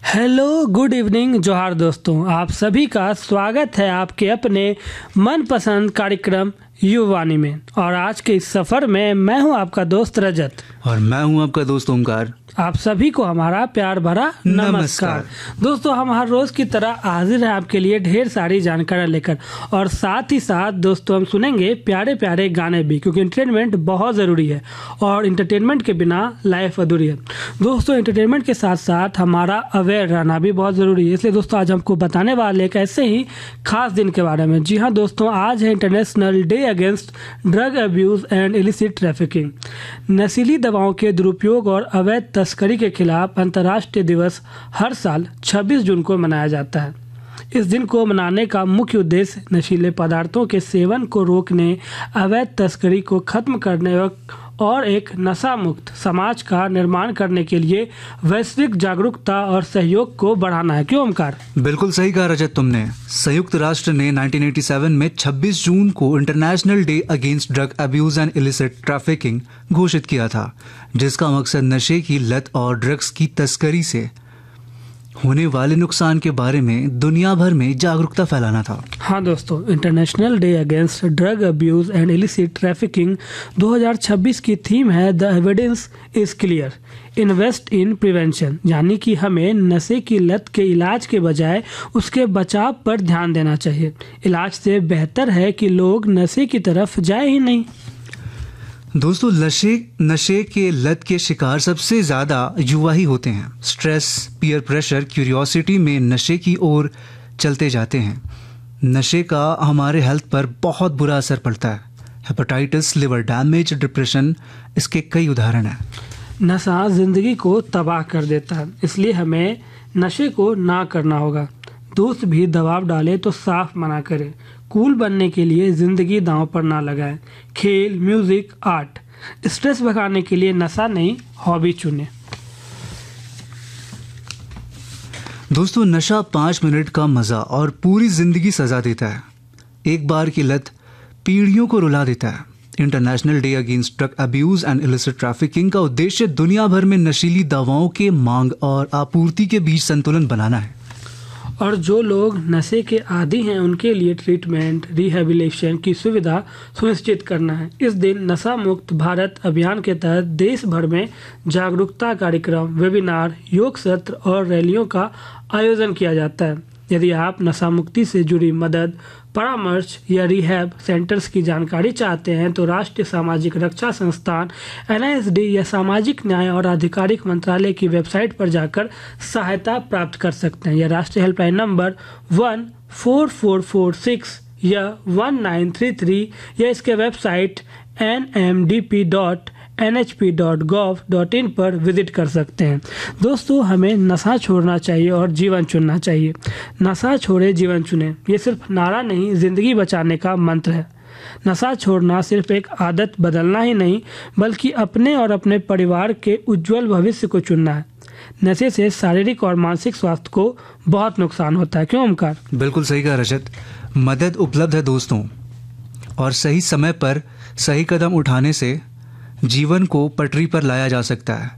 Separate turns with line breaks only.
Hello, good evening, जोहार दोस्तों। आप सभी का स्वागत है आपके अपने मनपसंद कार्यक्रम युवानी में। और आज के इस सफ़र में मैं हूं आपका दोस्त रजत
और मैं हूं आपका दोस्त ओमकार।
आप सभी को हमारा प्यार भरा नमस्कार। दोस्तों, हम हर रोज़ की तरह हाजिर हैं आपके लिए ढेर सारी जानकारी लेकर, और साथ ही साथ दोस्तों हम सुनेंगे प्यारे प्यारे गाने भी, क्योंकि एंटरटेनमेंट बहुत ज़रूरी है और एंटरटेनमेंट के बिना लाइफ अधूरी है। दोस्तों, एंटरटेनमेंट के साथ साथ हमारा अवेयर रहना भी बहुत ज़रूरी है। इसलिए दोस्तों आज हमको बताने वाले एक ऐसे ही खास दिन के बारे में। जी हाँ दोस्तों, आज है international day against drug abuse and illicit trafficking. नशीली दवाओं के दुरुपयोग और अवैध तस्करी के खिलाफ अंतर्राष्ट्रीय दिवस हर साल 26 जून को मनाया जाता है। इस दिन को मनाने का मुख्य उद्देश्य नशीले पदार्थों के सेवन को रोकने, अवैध तस्करी को खत्म करने और एक नशा मुक्त समाज का निर्माण करने के लिए वैश्विक जागरूकता और सहयोग को बढ़ाना है। क्यों ओमकार?
बिल्कुल सही कहा रजत तुमने। संयुक्त राष्ट्र ने 1987 में 26 जून को international day against drug abuse and illicit trafficking घोषित किया था, जिसका मकसद नशे की लत और ड्रग्स की तस्करी से होने वाले नुकसान के बारे में दुनिया भर में जागरूकता फैलाना था।
हाँ दोस्तों, international day against drug abuse and illicit trafficking 2026 की थीम है the evidence is clear, invest in prevention, यानी कि हमें नशे की लत के इलाज के बजाय उसके बचाव पर ध्यान देना चाहिए। इलाज से बेहतर है कि लोग नशे की तरफ जाए ही नहीं।
दोस्तों, नशे के लत के शिकार सबसे ज्यादा युवा ही होते हैं। स्ट्रेस, पीयर प्रेशर, क्यूरियोसिटी में नशे की ओर चलते जाते हैं। नशे का हमारे हेल्थ पर बहुत बुरा असर पड़ता है। हेपेटाइटिस, लिवर डैमेज, डिप्रेशन इसके कई उदाहरण हैं।
नशा जिंदगी को तबाह कर देता है, इसलिए हमें नशे को ना करना होगा। दोस्त भी दबाव डाले तो साफ मना करें। कूल बनने के लिए जिंदगी दांव पर ना लगाएं। खेल, म्यूजिक, आर्ट, स्ट्रेस भगाने के लिए नशा नहीं, हॉबी चुनें।
दोस्तों, नशा 5 मिनट का मजा और पूरी जिंदगी सजा देता है। एक बार की लत पीढ़ियों को रुला देता है। International day against drug abuse and illicit trafficking का उद्देश्य दुनिया भर में नशीली दवाओं के मांग और आपूर्ति के बीच संतुलन बनाना है।
और जो लोग नशे के आदी हैं उनके लिए ट्रीटमेंट, रिहेबिलिटेशन की सुविधा सुनिश्चित करना है। इस दिन नशा मुक्त भारत अभियान के तहत देश भर में जागरूकता कार्यक्रम, वेबिनार, योग सत्र और रैलियों का आयोजन किया जाता है। यदि आप नशा मुक्ति से जुड़ी मदद, परामर्श या रिहैब सेंटर्स की जानकारी चाहते हैं तो राष्ट्रीय सामाजिक रक्षा संस्थान NISD या सामाजिक न्याय और आधिकारिक मंत्रालय की वेबसाइट पर जाकर सहायता प्राप्त कर सकते हैं। या राष्ट्रीय हेल्पलाइन नंबर 14446 या 1933 या इसके वेबसाइट nmdp.nhp.gov.in पर विजिट कर सकते हैं। दोस्तों, हमें नशा छोड़ना चाहिए और जीवन चुनना चाहिए। नशा छोड़े, जीवन चुने, ये सिर्फ नारा नहीं, जिंदगी बचाने का मंत्र है। नशा छोड़ना सिर्फ एक आदत बदलना ही नहीं, बल्कि अपने और अपने परिवार के उज्जवल भविष्य को चुनना है। नशे से शारीरिक और मानसिक स्वास्थ्य को बहुत नुकसान होता है। क्यों ओमकार?
बिल्कुल सही कहा रजत। मदद उपलब्ध है दोस्तों, और सही समय पर सही कदम उठाने से जीवन को पटरी पर लाया जा सकता है।